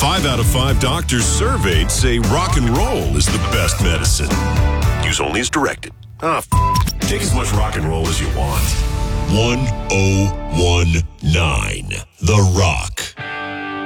5 out of 5 doctors surveyed say rock and roll is the best medicine. Use only as directed. Take as much rock and roll as you want. 1019 The Rock.